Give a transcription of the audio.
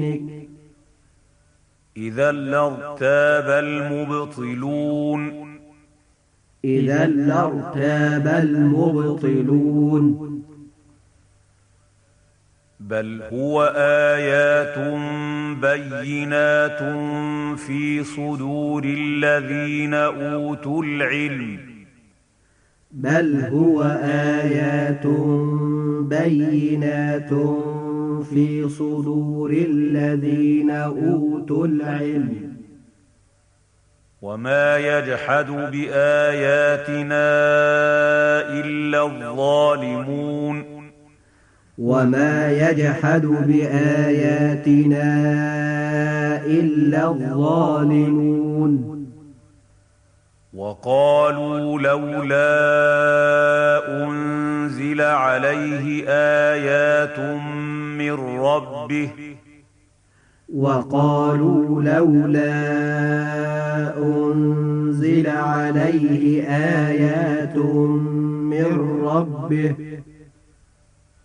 إذا لارتاب المبطلون إذا لارتاب المبطلون بل هو آيات بينات في صدور الذين أوتوا العلم بل هو آيات بينات في صدور الذين أوتوا العلم وما يجحد بآياتنا إلا الظالمون وما يجحد بآياتنا إلا الظالمون وقالوا لولا أنزل عليه آيات من ربه وقالوا لولا أنزل عليه آيات من ربه